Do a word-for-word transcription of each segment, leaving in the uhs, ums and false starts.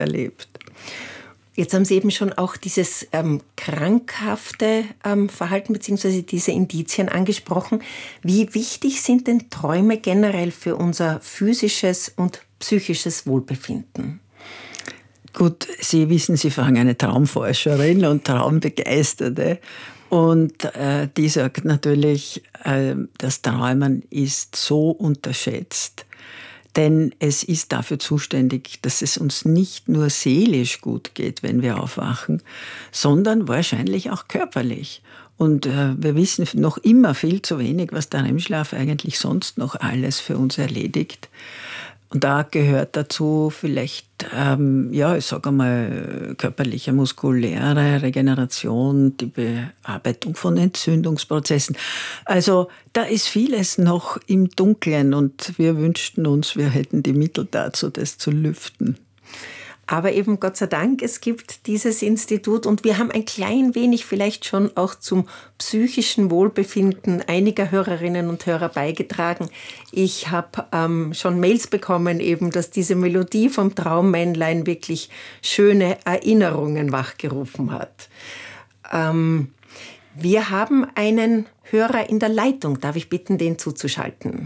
erlebt. Jetzt haben Sie eben schon auch dieses ähm, krankhafte ähm, Verhalten bzw. diese Indizien angesprochen. Wie wichtig sind denn Träume generell für unser physisches und psychisches Wohlbefinden? Gut, Sie wissen, Sie fragen eine Traumforscherin und Traumbegeisterte. Und äh, die sagt natürlich, äh, das Träumen ist so unterschätzt. Denn es ist dafür zuständig, dass es uns nicht nur seelisch gut geht, wenn wir aufwachen, sondern wahrscheinlich auch körperlich. Und äh, wir wissen noch immer viel zu wenig, was der R E M-Schlaf eigentlich sonst noch alles für uns erledigt. Und da gehört dazu vielleicht, ähm, ja, ich sage einmal, körperliche, muskuläre Regeneration, die Bearbeitung von Entzündungsprozessen. Also da ist vieles noch im Dunkeln und wir wünschten uns, wir hätten die Mittel dazu, das zu lüften. Aber eben Gott sei Dank, es gibt dieses Institut und wir haben ein klein wenig vielleicht schon auch zum psychischen Wohlbefinden einiger Hörerinnen und Hörer beigetragen. Ich habe ähm, schon Mails bekommen, eben, dass diese Melodie vom Traummännlein wirklich schöne Erinnerungen wachgerufen hat. Ähm, wir haben einen Hörer in der Leitung. Darf ich bitten, den zuzuschalten?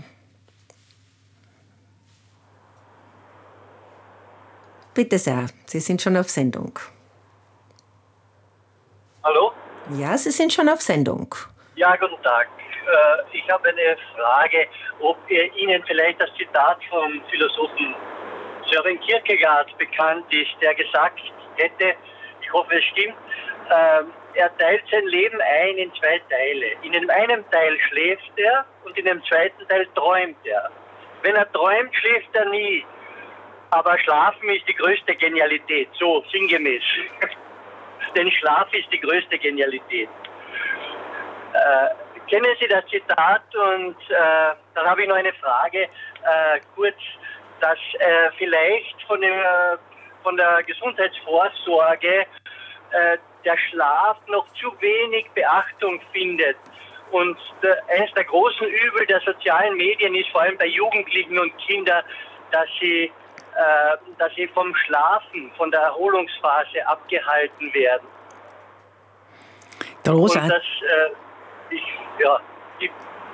Bitte sehr, Sie sind schon auf Sendung. Hallo? Ja, Sie sind schon auf Sendung. Ja, guten Tag. Äh, ich habe eine Frage, ob Ihnen vielleicht das Zitat vom Philosophen Søren Kierkegaard bekannt ist, der gesagt hätte, ich hoffe es stimmt, äh, er teilt sein Leben ein in zwei Teile. In einem Teil schläft er und in dem zweiten Teil träumt er. Wenn er träumt, schläft er nie. Aber Schlafen ist die größte Genialität, so sinngemäß. Denn Schlaf ist die größte Genialität. Äh, kennen Sie das Zitat? Und äh, dann habe ich noch eine Frage, äh, kurz, dass äh, vielleicht von, dem, äh, von der Gesundheitsvorsorge äh, der Schlaf noch zu wenig Beachtung findet. Und der, eines der großen Übel der sozialen Medien ist vor allem bei Jugendlichen und Kindern, dass sie dass sie vom Schlafen, von der Erholungsphase abgehalten werden. Großartig. Und das, äh, ich, ja, die,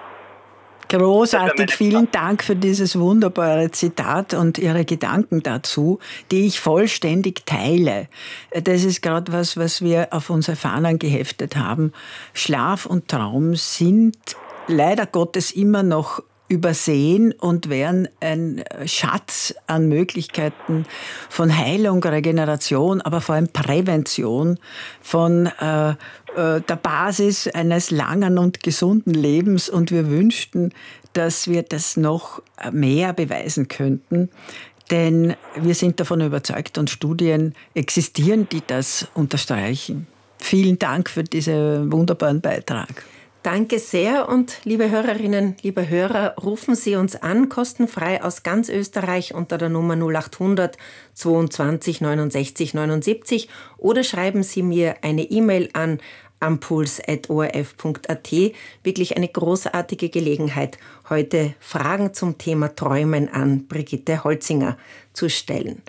Großartig, vielen Dank für dieses wunderbare Zitat und Ihre Gedanken dazu, die ich vollständig teile. Das ist gerade was, was wir auf unsere Fahnen geheftet haben. Schlaf und Traum sind leider Gottes immer noch übersehen und wären ein Schatz an Möglichkeiten von Heilung, Regeneration, aber vor allem Prävention von äh, äh, der Basis eines langen und gesunden Lebens. Und wir wünschten, dass wir das noch mehr beweisen könnten. Denn wir sind davon überzeugt und Studien existieren, die das unterstreichen. Vielen Dank für diesen wunderbaren Beitrag. Danke sehr und liebe Hörerinnen, liebe Hörer, rufen Sie uns an, kostenfrei aus ganz Österreich unter der Nummer null achthundert zweiundzwanzig neunundsechzig neunundsiebzig oder schreiben Sie mir eine E-Mail an ampuls at o r f punkt a t. Wirklich eine großartige Gelegenheit, heute Fragen zum Thema Träumen an Brigitte Holzinger zu stellen.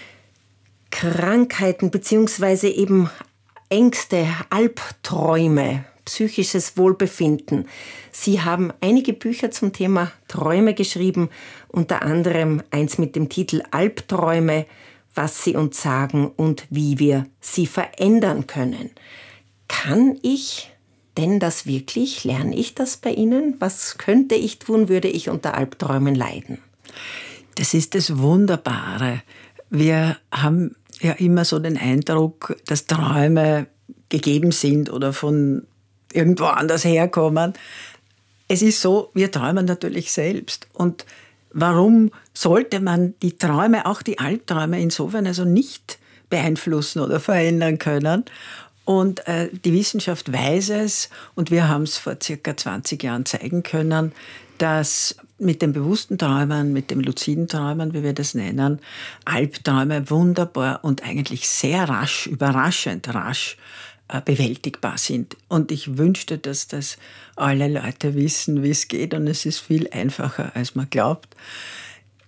Krankheiten bzw. eben Ängste, Albträume, psychisches Wohlbefinden. Sie haben einige Bücher zum Thema Träume geschrieben, unter anderem eins mit dem Titel Albträume, was sie uns sagen und wie wir sie verändern können. Kann ich denn das wirklich? Lerne ich das bei Ihnen? Was könnte ich tun, würde ich unter Albträumen leiden? Das ist das Wunderbare. Wir haben ja immer so den Eindruck, dass Träume gegeben sind oder von irgendwo anders herkommen. Es ist so, wir träumen natürlich selbst. Und warum sollte man die Träume, auch die Albträume insofern also nicht beeinflussen oder verändern können? Und äh, die Wissenschaft weiß es und wir haben es vor circa zwanzig Jahren zeigen können, dass mit dem bewussten Träumen, mit dem luziden Träumen, wie wir das nennen, Albträume wunderbar und eigentlich sehr rasch, überraschend rasch bewältigbar sind. Und ich wünschte, dass das alle Leute wissen, wie es geht. Und es ist viel einfacher, als man glaubt.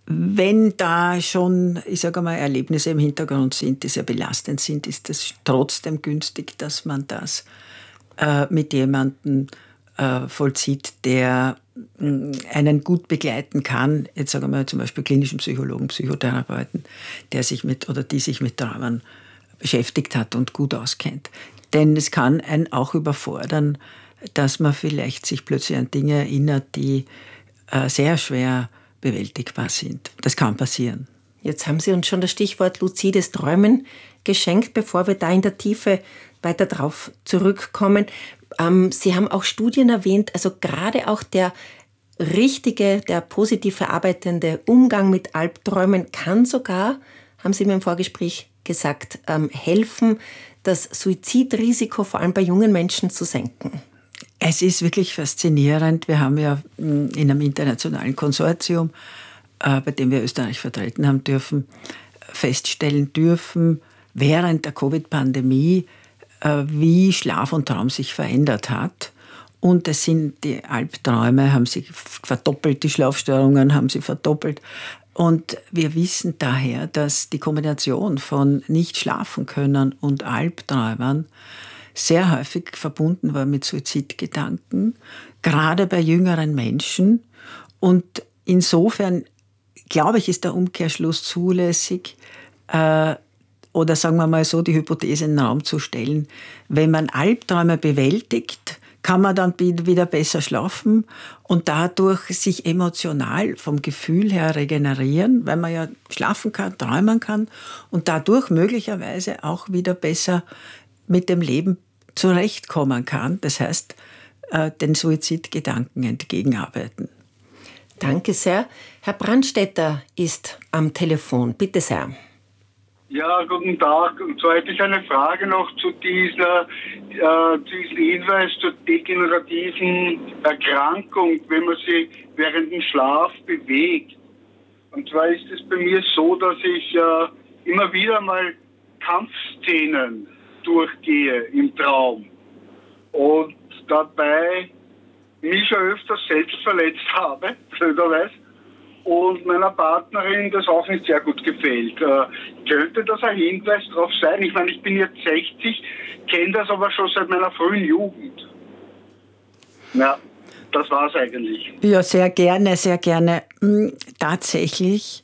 wenn da schon, ich sage mal, Erlebnisse im Hintergrund sind, die sehr belastend sind, ist es trotzdem günstig, dass man das äh, mit jemandem äh, vollzieht, der mh, einen gut begleiten kann. Jetzt sagen wir mal zum Beispiel klinischen Psychologen, Psychotherapeuten, der sich mit oder die sich mit Träumen beschäftigt hat und gut auskennt. Denn es kann einen auch überfordern, dass man vielleicht sich plötzlich an Dinge erinnert, die äh, sehr schwer bewältigbar sind. Das kann passieren. Jetzt haben Sie uns schon das Stichwort luzides Träumen geschenkt, bevor wir da in der Tiefe weiter drauf zurückkommen. Ähm, Sie haben auch Studien erwähnt, also gerade auch der richtige, der positiv verarbeitende Umgang mit Albträumen kann sogar, haben Sie mir im Vorgespräch gesagt, ähm, helfen, das Suizidrisiko vor allem bei jungen Menschen zu senken. Es ist wirklich faszinierend. Wir haben ja in einem internationalen Konsortium, bei dem wir Österreich vertreten haben dürfen, feststellen dürfen, während der Covid-Pandemie, wie Schlaf und Traum sich verändert hat. Und es sind die Albträume, haben sich verdoppelt, die Schlafstörungen haben sich verdoppelt. Und wir wissen daher, dass die Kombination von nicht schlafen können und Albträumen sehr häufig verbunden war mit Suizidgedanken, gerade bei jüngeren Menschen. Und insofern, glaube ich, ist der Umkehrschluss zulässig, äh, oder sagen wir mal so, die Hypothese in den Raum zu stellen, wenn man Albträume bewältigt, kann man dann wieder besser schlafen und dadurch sich emotional vom Gefühl her regenerieren, weil man ja schlafen kann, träumen kann und dadurch möglicherweise auch wieder besser mit dem Leben zurechtkommen kann. Das heißt, den Suizidgedanken entgegenarbeiten. Danke sehr. Herr Brandstätter ist am Telefon. Bitte sehr. Ja, guten Tag. Und zwar hätte ich eine Frage noch zu dieser, äh, diesem Hinweis zur degenerativen Erkrankung, wenn man sie während dem Schlaf bewegt. Und zwar ist es bei mir so, dass ich äh, immer wieder mal Kampfszenen durchgehe im Traum und dabei mich schon öfters selbst verletzt habe, blöderweise, und meiner Partnerin das auch nicht sehr gut gefällt. Äh, könnte das ein Hinweis darauf sein? Ich meine, ich bin jetzt sechzig, kenne das aber schon seit meiner frühen Jugend. Ja, das war's eigentlich. Ja, sehr gerne, sehr gerne. Tatsächlich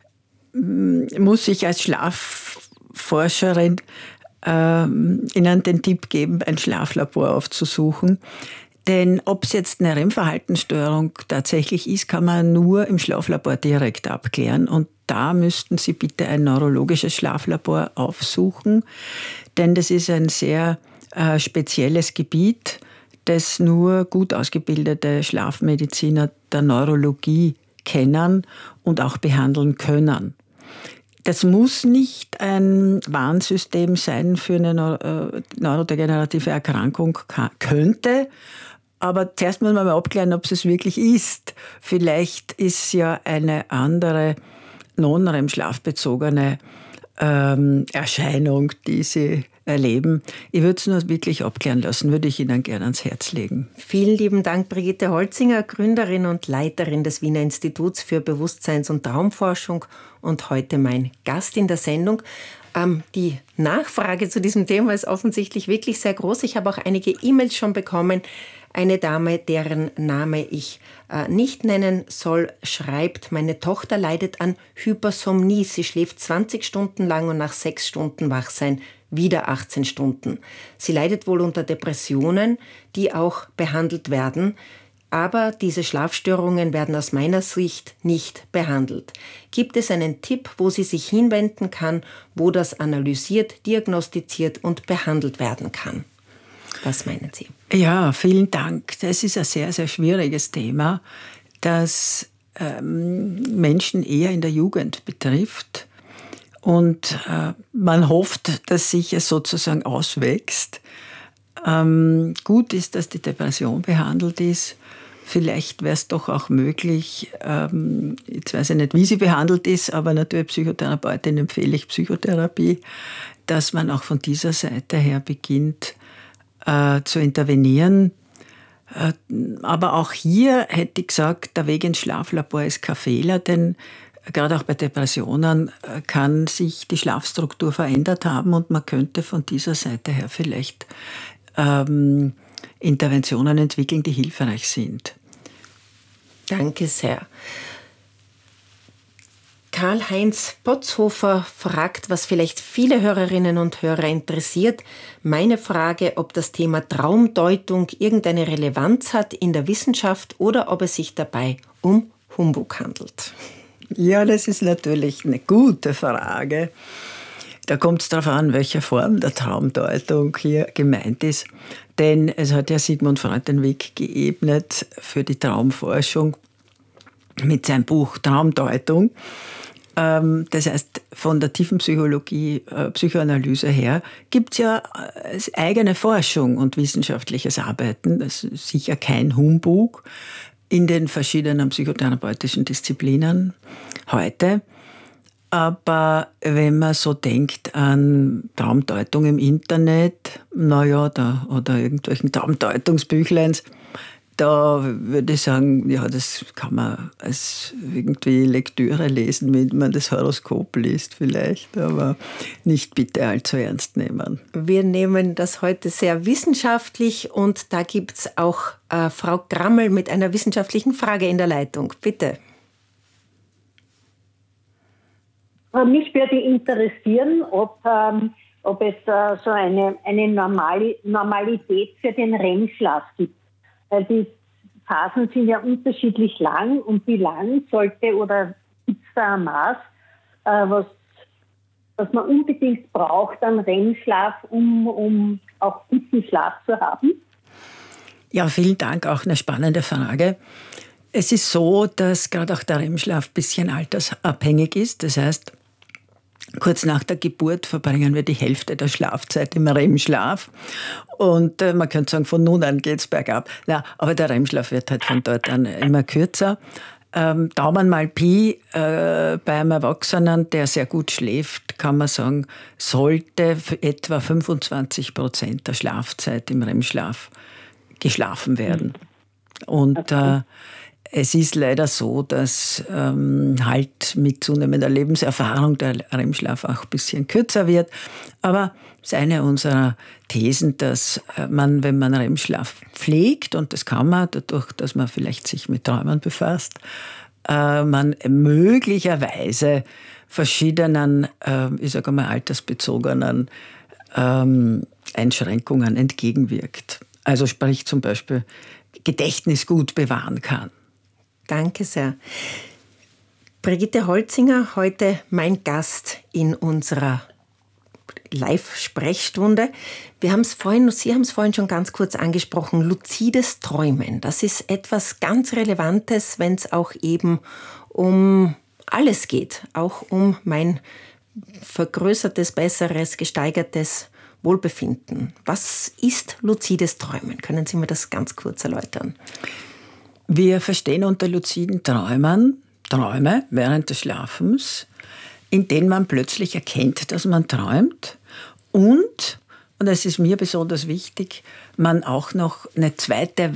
muss ich als Schlafforscherin äh, Ihnen den Tipp geben, ein Schlaflabor aufzusuchen. Denn ob es jetzt eine R E M-Verhaltensstörung tatsächlich ist, kann man nur im Schlaflabor direkt abklären. Und da müssten Sie bitte ein neurologisches Schlaflabor aufsuchen. Denn das ist ein sehr äh, spezielles Gebiet, das nur gut ausgebildete Schlafmediziner der Neurologie kennen und auch behandeln können. Das muss nicht ein Warnsystem sein für eine neurodegenerative Erkrankung, könnte. Aber zuerst muss man mal abklären, ob es es wirklich ist. Vielleicht ist ja eine andere non-R E M-schlafbezogene ähm, Erscheinung, die Sie erleben. Ich würde es nur wirklich abklären lassen, würde ich Ihnen gerne ans Herz legen. Vielen lieben Dank, Brigitte Holzinger, Gründerin und Leiterin des Wiener Instituts für Bewusstseins- und Traumforschung und heute mein Gast in der Sendung. Ähm, die Nachfrage zu diesem Thema ist offensichtlich wirklich sehr groß. Ich habe auch einige E-Mails schon bekommen. Eine Dame, deren Name ich äh, nicht nennen soll, schreibt, meine Tochter leidet an Hypersomnie. Sie schläft zwanzig Stunden lang und nach sechs Stunden wach sein wieder achtzehn Stunden. Sie leidet wohl unter Depressionen, die auch behandelt werden. Aber diese Schlafstörungen werden aus meiner Sicht nicht behandelt. Gibt es einen Tipp, wo sie sich hinwenden kann, wo das analysiert, diagnostiziert und behandelt werden kann? Was meinen Sie? Ja, vielen Dank. Das ist ein sehr, sehr schwieriges Thema, das ähm, Menschen eher in der Jugend betrifft. Und äh, man hofft, dass sich es sozusagen auswächst. Ähm, gut ist, dass die Depression behandelt ist. Vielleicht wäre es doch auch möglich, ähm, jetzt weiß ich nicht, wie sie behandelt ist, aber natürlich Psychotherapeutin empfehle ich Psychotherapie, dass man auch von dieser Seite her beginnt äh, zu intervenieren. Äh, aber auch hier hätte ich gesagt, der Weg ins Schlaflabor ist kein Fehler, denn gerade auch bei Depressionen kann sich die Schlafstruktur verändert haben und man könnte von dieser Seite her vielleicht ähm, Interventionen entwickeln, die hilfreich sind. Danke sehr. Karl-Heinz Botzhofer fragt, was vielleicht viele Hörerinnen und Hörer interessiert. Meine Frage, ob das Thema Traumdeutung irgendeine Relevanz hat in der Wissenschaft oder ob es sich dabei um Humbug handelt. Ja, das ist natürlich eine gute Frage. Da kommt es darauf an, welche Form der Traumdeutung hier gemeint ist. Denn es hat ja Sigmund Freud den Weg geebnet für die Traumforschung mit seinem Buch Traumdeutung. Das heißt, von der tiefen Psychologie, äh, Psychoanalyse her gibt es ja eigene Forschung und wissenschaftliches Arbeiten. Das ist sicher kein Humbug in den verschiedenen psychotherapeutischen Disziplinen heute. Aber wenn man so denkt an Traumdeutung im Internet, naja, da, oder irgendwelchen Traumdeutungsbüchleins, da würde ich sagen, ja, das kann man als irgendwie Lektüre lesen, wenn man das Horoskop liest vielleicht, aber nicht bitte allzu ernst nehmen. Wir nehmen das heute sehr wissenschaftlich und da gibt es auch äh, Frau Grammel mit einer wissenschaftlichen Frage in der Leitung. Bitte. Mich würde interessieren, ob, ähm, ob es äh, so eine, eine Normali- Normalität für den R E M-Schlaf gibt. Weil die Phasen sind ja unterschiedlich lang und wie lang sollte oder gibt es da ein Maß, äh, was, was man unbedingt braucht an R E M-Schlaf, um, um auch guten Schlaf zu haben? Ja, vielen Dank, auch eine spannende Frage. Es ist so, dass gerade auch der R E M-Schlaf ein bisschen altersabhängig ist. Das heißt, kurz nach der Geburt verbringen wir die Hälfte der Schlafzeit im R E M-Schlaf. Und äh, man könnte sagen, von nun an geht es bergab. Ja, aber der R E M-Schlaf wird halt von dort an immer kürzer. Ähm, Daumen mal Pi, äh, bei einem Erwachsenen, der sehr gut schläft, kann man sagen, sollte für etwa fünfundzwanzig Prozent der Schlafzeit im R E M-Schlaf geschlafen werden. Und okay. äh, Es ist leider so, dass ähm, halt mit zunehmender Lebenserfahrung der R E M-Schlaf auch ein bisschen kürzer wird. Aber es ist eine unserer Thesen, dass man, wenn man R E M-Schlaf pflegt, und das kann man dadurch, dass man vielleicht sich mit Träumen befasst, äh, man möglicherweise verschiedenen, äh, ich sage mal, altersbezogenen ähm, Einschränkungen entgegenwirkt. Also sprich zum Beispiel Gedächtnis gut bewahren kann. Danke sehr. Brigitte Holzinger, heute mein Gast in unserer Live-Sprechstunde. Wir haben es vorhin, Sie haben es vorhin schon ganz kurz angesprochen, luzides Träumen. Das ist etwas ganz Relevantes, wenn es auch eben um alles geht, auch um mein vergrößertes, besseres, gesteigertes Wohlbefinden. Was ist luzides Träumen? Können Sie mir das ganz kurz erläutern? Wir verstehen unter luziden Träumen Träume während des Schlafens, in denen man plötzlich erkennt, dass man träumt und, und das ist mir besonders wichtig, man auch noch eine zweite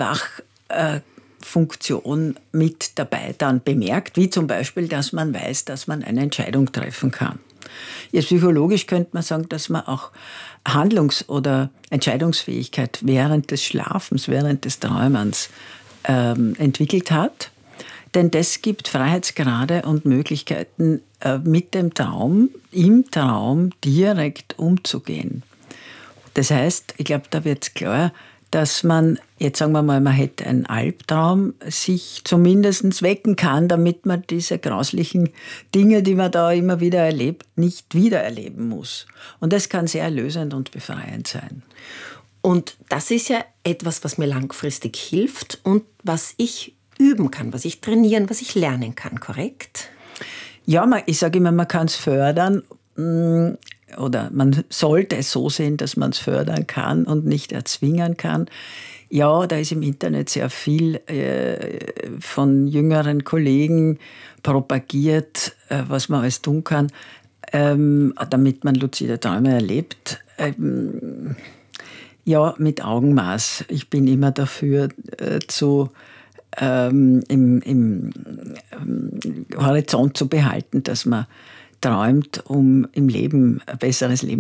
Wachfunktion mit dabei dann bemerkt, wie zum Beispiel, dass man weiß, dass man eine Entscheidung treffen kann. Jetzt psychologisch könnte man sagen, dass man auch Handlungs- oder Entscheidungsfähigkeit während des Schlafens, während des Träumens ähm, entwickelt hat. Denn das gibt Freiheitsgrade und Möglichkeiten, äh, mit dem Traum, im Traum direkt umzugehen. Das heißt, ich glaube, da wird klar, dass man, jetzt sagen wir mal, man hätte einen Albtraum, sich zumindest wecken kann, damit man diese grauslichen Dinge, die man da immer wieder erlebt, nicht wieder erleben muss. Und das kann sehr erlösend und befreiend sein. Und das ist ja etwas, was mir langfristig hilft und was ich üben kann, was ich trainieren, was ich lernen kann, korrekt? Ja, ich sage immer, man kann es fördern oder man sollte es so sehen, dass man es fördern kann und nicht erzwingen kann. Ja, da ist im Internet sehr viel äh, von jüngeren Kollegen propagiert, äh, was man alles tun kann, ähm, damit man luzide Träume erlebt. Ähm, ja, mit Augenmaß. Ich bin immer dafür, äh, zu ähm, im, im ähm, Horizont zu behalten, dass man träumt, um im Leben ein besseres Leben